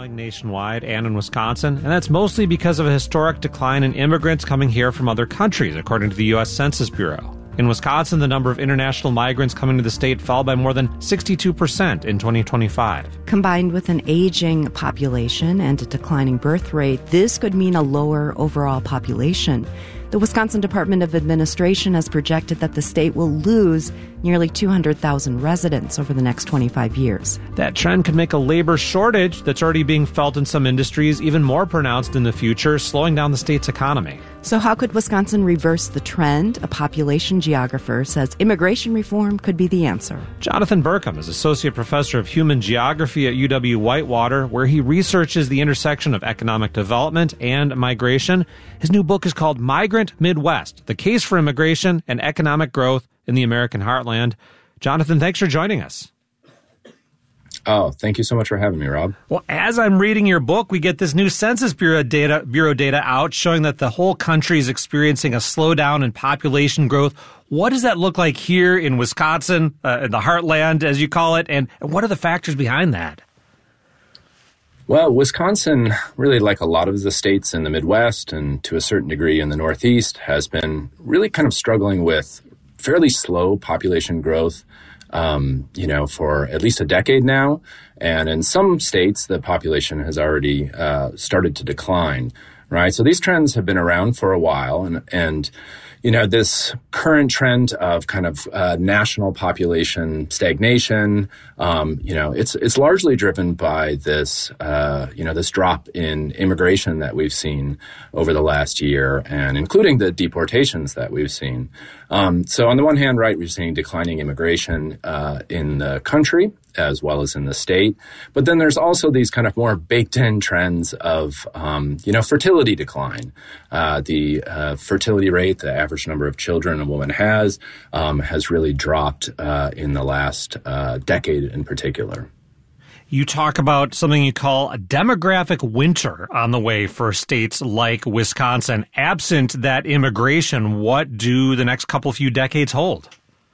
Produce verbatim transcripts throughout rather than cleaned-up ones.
growing nationwide and in Wisconsin, and that's mostly because of a historic decline in immigrants coming here from other countries, according to the U S Census Bureau. In Wisconsin, the number of international migrants coming to the state fell by more than sixty-two percent in twenty twenty-five. Combined with an aging population and a declining birth rate, this could mean a lower overall population. The Wisconsin Department of Administration has projected that the state will lose nearly two hundred thousand residents over the next twenty-five years. That trend could make a labor shortage that's already being felt in some industries even more pronounced in the future, slowing down the state's economy. So how could Wisconsin reverse the trend? A population geographer says immigration reform could be the answer. Jonathan Burkham is Associate Professor of Human Geography at U W-Whitewater, where he researches the intersection of economic development and migration. His new book is called Migrant Midwest, The Case for Immigration and Economic Growth in the American Heartland. Jonathan, thanks for joining us. Oh, thank you so much for having me, Rob. Well, as I'm reading your book, we get this new Census Bureau data, Bureau data out showing that the whole country is experiencing a slowdown in population growth. What does that look like here in Wisconsin, uh, in the heartland, as you call it, and what are the factors behind that? Well, Wisconsin, really like a lot of the states in the Midwest and to a certain degree in the Northeast, has been really kind of struggling with fairly slow population growth. Um, you know, for at least a decade now. And in some states, the population has already uh, started to decline, right? So these trends have been around for a while. And, and you know, this current trend of kind of uh, national population stagnation, um, you know, it's it's largely driven by this, uh, you know, this drop in immigration that we've seen over the last year, and including the deportations that we've seen. Um, so on the one hand, right, we're seeing declining immigration uh, in the country as well as in the state. But then there's also these kind of more baked in trends of, um, you know, fertility decline. Uh, the uh, fertility rate, the average number of children a woman has, um, has really dropped uh, in the last uh, decade in particular. You talk about something you call a demographic winter on the way for states like Wisconsin. Absent that immigration, what do the next couple few decades hold?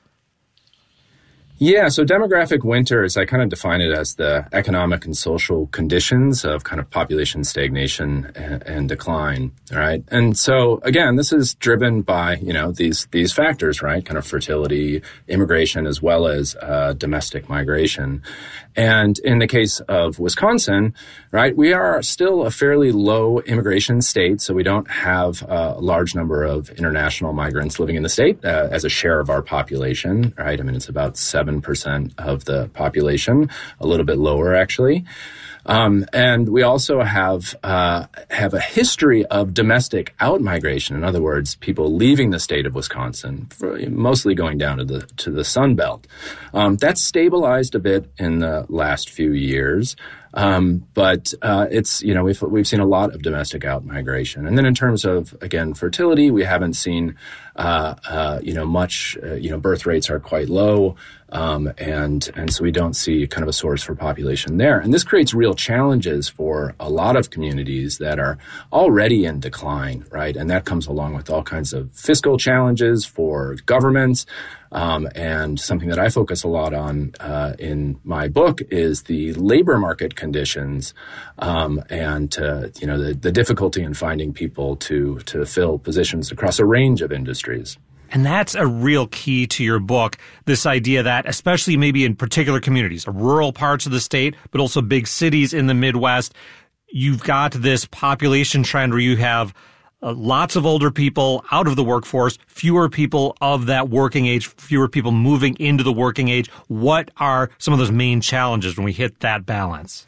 Yeah, so demographic winter is, I kind of define it as the economic and social conditions of kind of population stagnation and, and decline, right? And so, again, this is driven by, you know, these these factors, right? Kind of fertility, immigration, as well as uh, domestic migration. And in the case of Wisconsin, right, we are still a fairly low immigration state, so we don't have a large number of international migrants living in the state uh, as a share of our population, right? I mean, it's about seven percent of the population, a little bit lower, actually. Um, and we also have uh, have a history of domestic outmigration. In other words, people leaving the state of Wisconsin, for, mostly going down to the to the Sun Belt. Um, that's stabilized a bit in the last few years. Um, but uh, it's, you know, we've we've seen a lot of domestic outmigration. And then in terms of, again, fertility, we haven't seen, uh, uh, you know, much, uh, you know, birth rates are quite low. Um, and and so we don't see kind of a source for population there. And this creates real challenges for a lot of communities that are already in decline, right? And that comes along with all kinds of fiscal challenges for governments. Um, and something that I focus a lot on uh, in my book is the labor market conditions um, and, uh, you know, the, the difficulty in finding people to to fill positions across a range of industries. And that's a real key to your book, this idea that, especially maybe in particular communities, rural parts of the state, but also big cities in the Midwest, you've got this population trend where you have Uh, lots of older people out of the workforce, fewer people of that working age, fewer people moving into the working age. What are some of those main challenges when we hit that balance?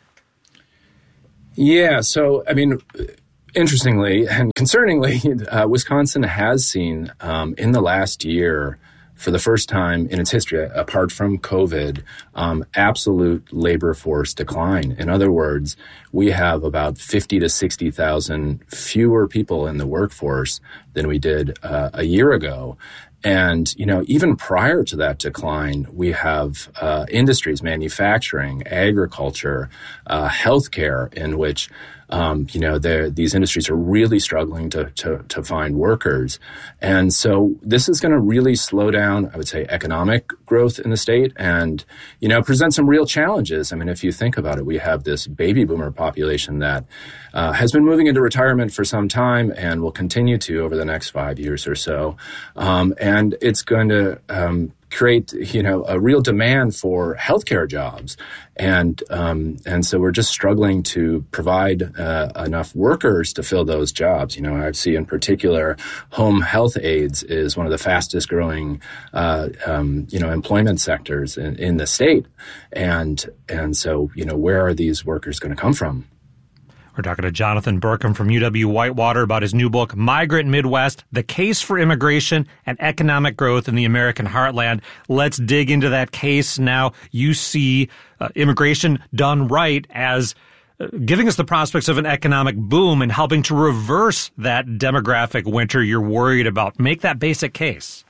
Yeah, so, I mean, interestingly and concerningly, uh, Wisconsin has seen um, in the last year, for the first time in its history, apart from COVID, um, absolute labor force decline. In other words, we have about fifty to sixty thousand fewer people in the workforce than we did uh, a year ago. And, you know, even prior to that decline, we have uh, industries, manufacturing, agriculture, uh, healthcare, in which Um, you know, these industries are really struggling to, to, to find workers. And so this is going to really slow down, I would say, economic growth in the state and, you know, present some real challenges. I mean, if you think about it, we have this baby boomer population that uh, has been moving into retirement for some time and will continue to over the next five years or so. Um, and it's going to um, create, you know, a real demand for healthcare jobs. And um, and so we're just struggling to provide uh, enough workers to fill those jobs. You know, I see in particular home health aides is one of the fastest growing, uh, um, you know, employment sectors in, in the state. And and so, you know, where are these workers going to come from? We're talking to Jonathan Berckham from U W-Whitewater about his new book, Migrant Midwest, The Case for Immigration and Economic Growth in the American Heartland. Let's dig into that case now. You see uh, immigration done right as uh, giving us the prospects of an economic boom and helping to reverse that demographic winter you're worried about. Make that basic case.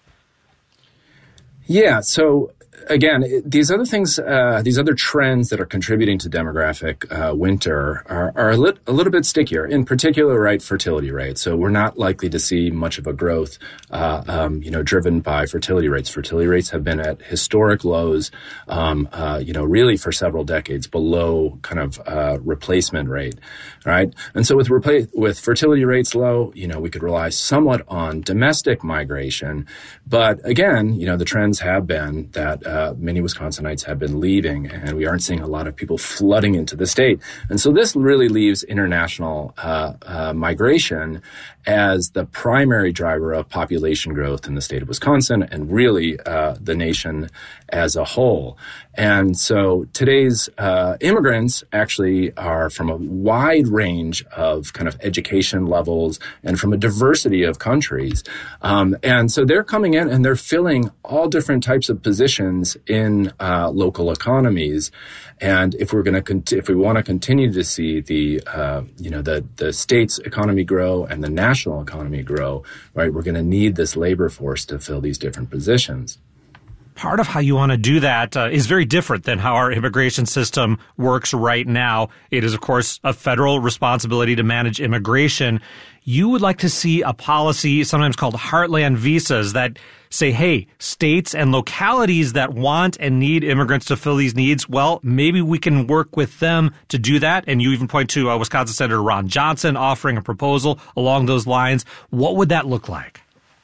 Yeah, so again, these other things, uh, these other trends that are contributing to demographic uh, winter are, are a, lit, a little bit stickier. In particular, right, fertility rates. So we're not likely to see much of a growth, uh, um, you know, driven by fertility rates. Fertility rates have been at historic lows, um, uh, you know, really for several decades, below kind of uh, replacement rate, right? And so with repla- with fertility rates low, you know, we could rely somewhat on domestic migration, but again, you know, the trends have been that Uh, many Wisconsinites have been leaving, and we aren't seeing a lot of people flooding into the state. And so this really leaves international uh, uh, migration as the primary driver of population growth in the state of Wisconsin and really uh, the nation as a whole. And so today's uh, immigrants actually are from a wide range of kind of education levels and from a diversity of countries. Um, and so they're coming in and they're filling all different types of positions in uh, local economies. And if we're going to, cont- if we want to continue to see the, uh, you know, the the state's economy grow and the national economy grow, right, we're going to need this labor force to fill these different positions. Part of how you want to do that uh, is very different than how our immigration system works right now. It is, of course, a federal responsibility to manage immigration. You would like to see a policy sometimes called heartland visas that say, hey, states and localities that want and need immigrants to fill these needs, well, maybe we can work with them to do that. And you even point to uh, Wisconsin Senator Ron Johnson offering a proposal along those lines. What would that look like?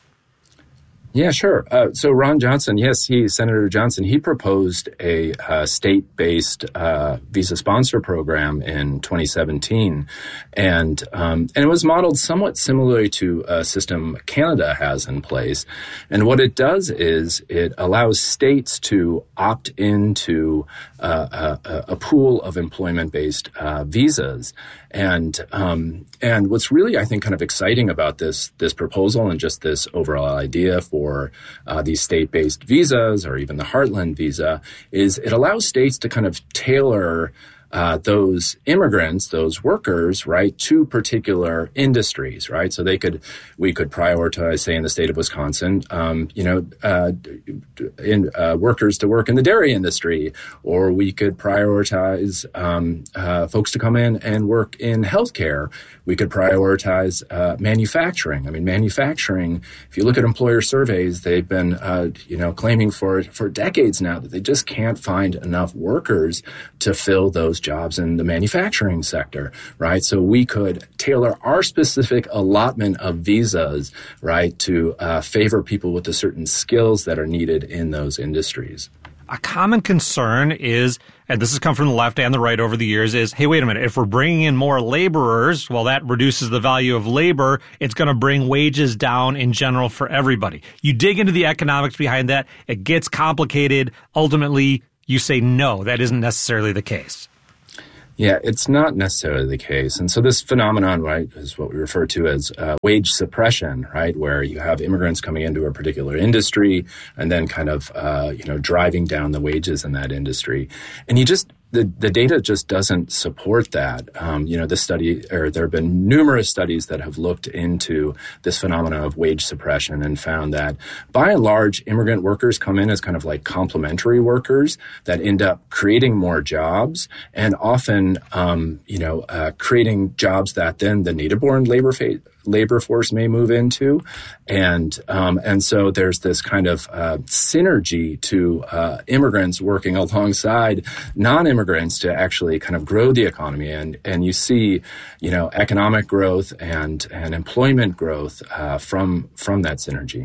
Yeah, sure. Uh, so Ron Johnson, yes, he, Senator Johnson, he proposed a uh, state-based uh, visa sponsor program in twenty seventeen, and um, and it was modeled somewhat similarly to a system Canada has in place. And what it does is it allows states to opt into uh, a, a pool of employment-based uh, visas. And um, and what's really, I think, kind of exciting about this this proposal and just this overall idea for uh, these state-based visas or even the Heartland visa is it allows states to kind of tailor Uh, those immigrants, those workers, right, to particular industries, right? So they could, we could prioritize, say, in the state of Wisconsin, um, you know, uh, in uh, workers to work in the dairy industry, or we could prioritize um, uh, folks to come in and work in healthcare. We could prioritize uh, manufacturing. I mean, manufacturing. If you look at employer surveys, they've been, uh, you know, claiming for for decades now that they just can't find enough workers to fill those jobs in the manufacturing sector, right? So we could tailor our specific allotment of visas, right, to uh, favor people with the certain skills that are needed in those industries. A common concern is, and this has come from the left and the right over the years, is, hey, wait a minute, if we're bringing in more laborers, well, that reduces the value of labor. It's going to bring wages down in general for everybody. You dig into the economics behind that, it gets complicated. Ultimately, you say, no, that isn't necessarily the case. Yeah, it's not necessarily the case. And so this phenomenon, right, is what we refer to as uh, wage suppression, right, where you have immigrants coming into a particular industry and then kind of, uh, you know, driving down the wages in that industry. And you just the, the data just doesn't support that. Um, you know, this study, or there have been numerous studies that have looked into this phenomena of wage suppression and found that by and large, immigrant workers come in as kind of like complementary workers that end up creating more jobs and often, um, you know, uh, creating jobs that then the native-born labor fa- labor force may move into. And um, and so there's this kind of uh, synergy to uh, immigrants working alongside non-immigrants to actually kind of grow the economy. And and you see, you know, economic growth and, and employment growth uh, from from that synergy.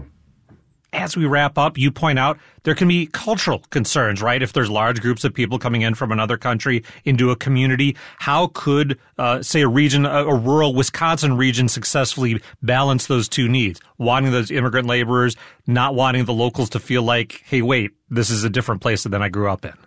As we wrap up, you point out there can be cultural concerns, right? If there's large groups of people coming in from another country into a community, how could, uh, say, a region, a, a rural Wisconsin region successfully balance those two needs? Wanting those immigrant laborers, not wanting the locals to feel like, hey, wait, this is a different place than I grew up in.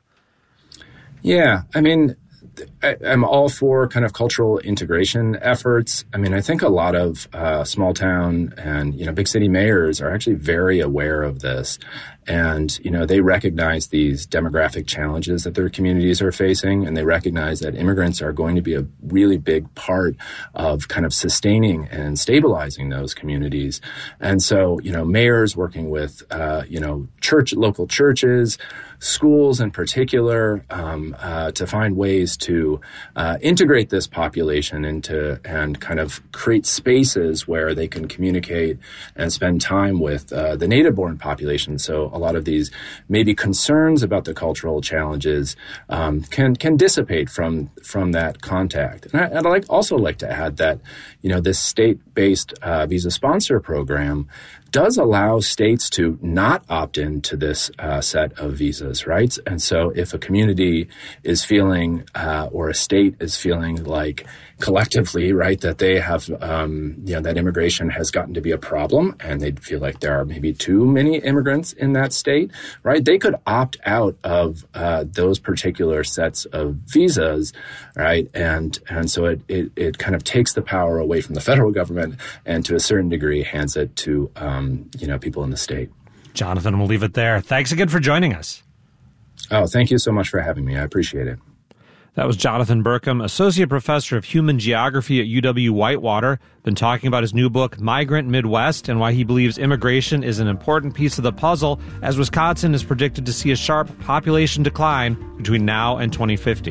Yeah, I mean, I, I'm all for kind of cultural integration efforts. I mean, I think a lot of uh, small town and, you know, big city mayors are actually very aware of this. And, you know, they recognize these demographic challenges that their communities are facing. And they recognize that immigrants are going to be a really big part of kind of sustaining and stabilizing those communities. And so, you know, mayors working with, uh, you know, church, local churches, schools in particular, um, uh, to find ways to uh, integrate this population into and kind of create spaces where they can communicate and spend time with uh, the native-born population. So a lot of these maybe concerns about the cultural challenges um, can can dissipate from from that contact. And, I, and I'd like also like to add that, you know, this state-based uh, visa sponsor program does allow states to not opt into this uh, set of visas, right? And so if a community is feeling uh, or a state is feeling like collectively, right, that they have, um, you know, that immigration has gotten to be a problem and they feel like there are maybe too many immigrants in that state, right, they could opt out of uh, those particular sets of visas, right? And and so it, it, it kind of takes the power away from the federal government and to a certain degree hands it to, um, you know, people in the state. Jonathan, we'll leave it there. Thanks again for joining us. Oh, thank you so much for having me. I appreciate it. That was Jonathan Burkham, Associate Professor of Human Geography at U W-Whitewater, been talking about his new book, Migrant Midwest, and why he believes immigration is an important piece of the puzzle as Wisconsin is predicted to see a sharp population decline between now and twenty fifty.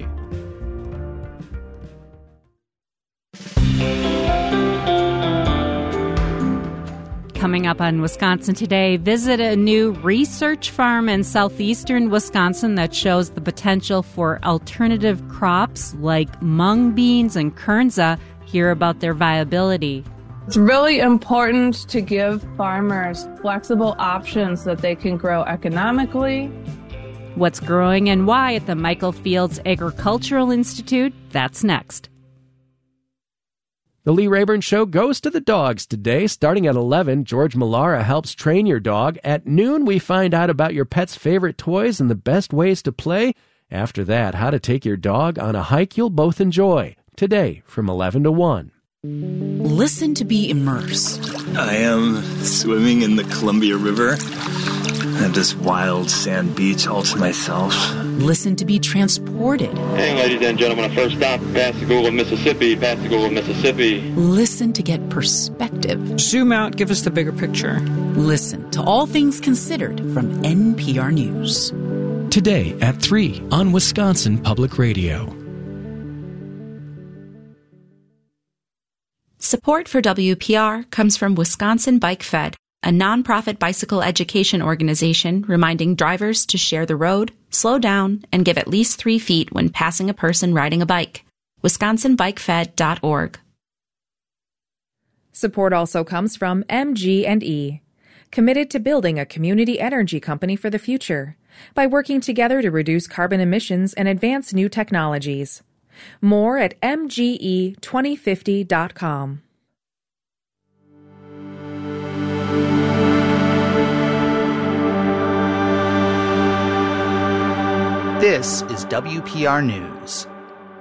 Coming up on Wisconsin Today, visit a new research farm in southeastern Wisconsin that shows the potential for alternative crops like mung beans and kernza. Hear about their viability. It's really important to give farmers flexible options that they can grow economically. What's growing and why at the Michael Fields Agricultural Institute? That's next. The Lee Rayburn Show goes to the dogs today. Starting at eleven, George Malara helps train your dog. At noon, we find out about your pet's favorite toys and the best ways to play. After that, how to take your dog on a hike you'll both enjoy. Today, from eleven to one. Listen to be immersed. I am swimming in the Columbia River. I have this wild sand beach all to myself. Listen to be transported. Hey, ladies and gentlemen, first stop, Pascagoula, Mississippi, Pascagoula, Mississippi. Listen to get perspective. Zoom out, give us the bigger picture. Listen to All Things Considered from N P R News. Today at three on Wisconsin Public Radio. Support for W P R comes from Wisconsin Bike Fed, a nonprofit bicycle education organization reminding drivers to share the road, slow down, and give at least three feet when passing a person riding a bike. wisconsin bike fed dot org. Support also comes from M G and E, committed to building a community energy company for the future by working together to reduce carbon emissions and advance new technologies. More at m g e twenty fifty dot com. This is W P R News.